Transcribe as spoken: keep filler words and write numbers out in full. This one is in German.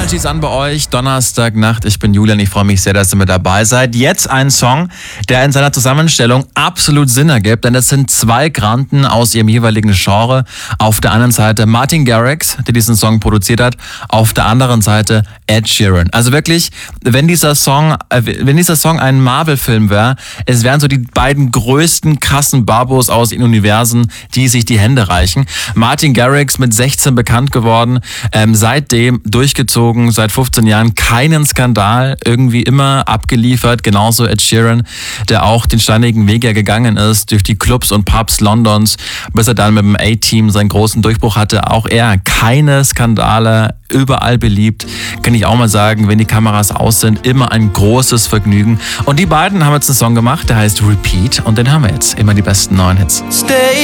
Energies an bei euch, Donnerstagnacht. Ich bin Julian, ich freue mich sehr, dass ihr mit dabei seid. Jetzt ein Song, der in seiner Zusammenstellung absolut Sinn ergibt, denn das sind zwei Granden aus ihrem jeweiligen Genre. Auf der einen Seite Martin Garrix, der diesen Song produziert hat, auf der anderen Seite Ed Sheeran. Also wirklich, wenn dieser Song, äh, wenn dieser Song ein Marvel-Film wäre, es wären so die beiden größten krassen Babos aus den Universen, die sich die Hände reichen. Martin Garrix mit sechzehn bekannt geworden, ähm, seitdem durchgezogen, seit fünfzehn Jahren keinen Skandal, irgendwie immer abgeliefert, genauso Ed Sheeran, der auch den steinigen Weg ja gegangen ist, durch die Clubs und Pubs Londons, bis er dann mit dem A-Team seinen großen Durchbruch hatte. Auch er, keine Skandale, überall beliebt, kann ich auch mal sagen, wenn die Kameras aus sind, immer ein großes Vergnügen. Und die beiden haben jetzt einen Song gemacht, der heißt Repeat, und den haben wir jetzt, immer die besten neuen Hits. Stay